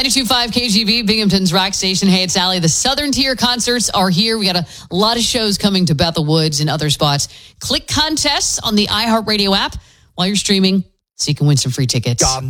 92.5 KGB, Binghamton's rock station. Hey, it's Allie. The Southern Tier concerts are here. We got a lot of shows coming to Bethel Woods and other spots. Click contests on the iHeartRadio app while you're streaming so you can win some free tickets.